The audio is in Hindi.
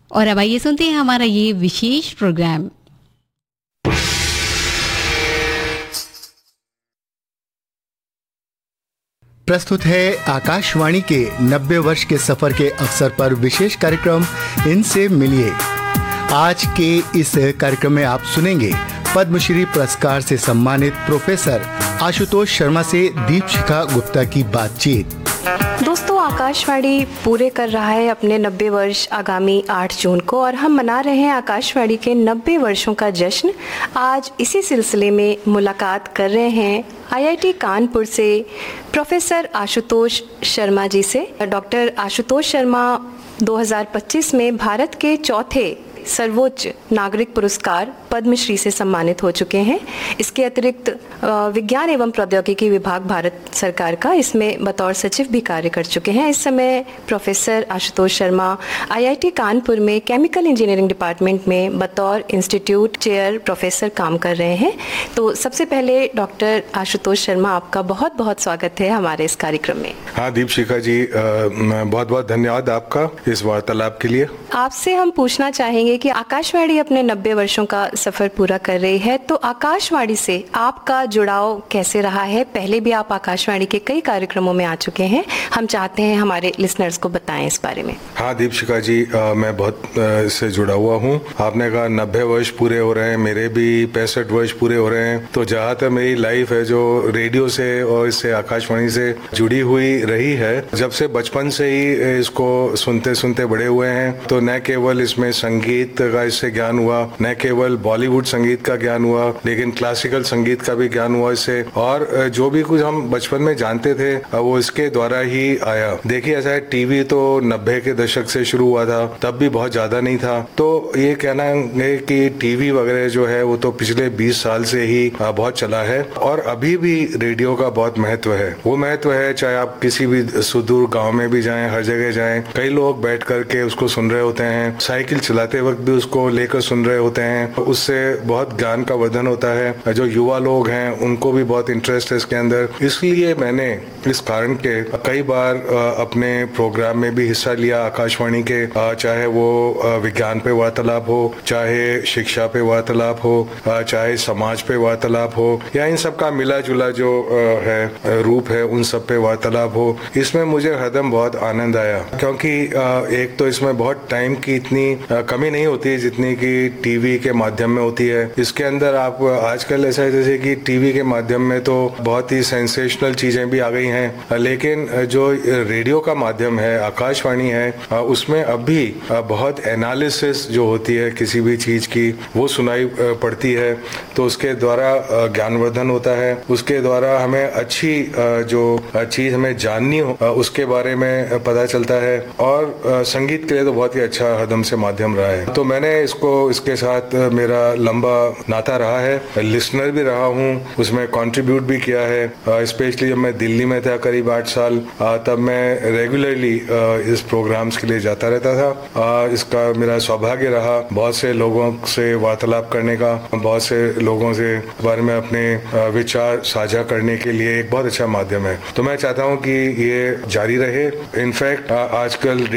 और अब आइए सुनते हैं हमारा ये विशेष प्रोग्राम। प्रस्तुत है आकाशवाणी के 90 वर्ष के सफर के अवसर पर विशेष कार्यक्रम इनसे मिलिए। आज के इस कार्यक्रम में आप सुनेंगे पद्मश्री पुरस्कार से सम्मानित प्रोफेसर आशुतोष शर्मा से दीपशिखा गुप्ता की बातचीत। दोस्तों, आकाशवाणी पूरे कर रहा है अपने 90 वर्ष आगामी 8 जून को और हम मना रहे हैं आकाशवाणी के 90 वर्षों का जश्न। आज इसी सिलसिले में मुलाकात कर रहे हैं IIT कानपुर से प्रोफेसर आशुतोष शर्मा जी से। डॉक्टर आशुतोष शर्मा 2025 में भारत के चौथे सर्वोच्च नागरिक पुरस्कार पद्मश्री से सम्मानित हो चुके हैं। इसके अतिरिक्त विज्ञान एवं प्रौद्योगिकी विभाग भारत सरकार का इसमें बतौर सचिव भी कार्य कर चुके हैं। इस समय प्रोफेसर आशुतोष शर्मा IIT कानपुर में केमिकल इंजीनियरिंग डिपार्टमेंट में बतौर इंस्टीट्यूट चेयर प्रोफेसर काम कर रहे हैं। तो सबसे पहले डॉक्टर आशुतोष शर्मा, आपका बहुत बहुत स्वागत है हमारे इस कार्यक्रम में। हाँ दीपशिखा जी, बहुत बहुत धन्यवाद आपका इस वार्तालाप के लिए। आपसे हम पूछना चाहेंगे कि आकाशवाणी अपने 90 वर्षों का सफर पूरा कर रही है, तो आकाशवाणी से आपका जुड़ाव कैसे रहा है? पहले भी आप आकाशवाणी के कई कार्यक्रमों में आ चुके हैं, हम चाहते हैं हमारे लिसनर्स को बताएं इस बारे में। हाँ दीपशिखा जी, मैं बहुत इससे जुड़ा हुआ हूँ। आपने कहा 90 वर्ष पूरे हो रहे हैं, मेरे भी 65 वर्ष पूरे हो रहे हैं। तो जहाँ तक मेरी लाइफ है जो रेडियो से और इससे आकाशवाणी से जुड़ी हुई रही है, जब से बचपन से ही इसको सुनते सुनते बड़े हुए हैं, तो न केवल इसमें संगीत का इससे ज्ञान हुआ, न केवल बॉलीवुड संगीत का ज्ञान हुआ, लेकिन क्लासिकल संगीत का भी ज्ञान हुआ इससे। और जो भी कुछ हम बचपन में जानते थे वो इसके द्वारा ही आया। देखिए, ऐसा है, टीवी तो 90 के दशक से शुरू हुआ था, तब भी बहुत ज्यादा नहीं था। तो ये कहना है कि टीवी वगैरह जो है वो तो पिछले 20 साल से ही बहुत चला है और अभी भी रेडियो का बहुत महत्व है। वो महत्व है, चाहे आप किसी भी सुदूर गाँव में भी जाएं, हर जगह जाएं, कई लोग बैठ करके उसको सुन रहे होते हैं, साइकिल चलाते वक्त भी उसको लेकर सुन रहे होते हैं। उससे बहुत ज्ञान का वर्धन होता है। जो युवा लोग हैं उनको भी बहुत इंटरेस्ट है इसके अंदर। इसलिए मैंने इस कारण के कई बार अपने प्रोग्राम में भी हिस्सा लिया आकाशवाणी के, चाहे वो विज्ञान पे वार्तालाप हो, चाहे शिक्षा पे वार्तालाप हो, चाहे समाज पे वार्तालाप हो, या इन सब का मिला जुला जो है रूप है, उन सब पे वार्तालाप हो। इसमें मुझे हरदम बहुत आनंद आया, क्योंकि एक तो इसमें बहुत टाइम की इतनी कमी नहीं होती है जितनी कि टीवी के माध्यम में होती है। इसके अंदर आप आजकल ऐसा है जैसे कि टीवी के माध्यम में तो बहुत ही सेंसेशनल चीजें भी आ गई हैं, लेकिन जो रेडियो का माध्यम है, आकाशवाणी है, उसमें अभी बहुत एनालिसिस जो होती है किसी भी चीज की, वो सुनाई पड़ती है। तो उसके द्वारा ज्ञानवर्धन होता है, उसके द्वारा हमें अच्छी जो चीज हमें जाननी हो उसके बारे में पता चलता है। और संगीत के लिए तो बहुत ही अच्छा हरदम से माध्यम रहा है। तो मैंने इसके साथ मेरा लंबा नाता रहा है, लिसनर भी रहा हूँ, उसमें कंट्रीब्यूट भी किया है। स्पेशली जब मैं दिल्ली में था करीब 8 साल, तब मैं रेगुलरली इस प्रोग्राम्स के लिए जाता रहता था। इसका मेरा सौभाग्य रहा बहुत से लोगों से वार्तालाप करने का, बहुत से लोगों से बारे में अपने विचार साझा करने के लिए एक बहुत अच्छा माध्यम है। तो मैं चाहता हूँ कि ये जारी रहे। इनफैक्ट आजकल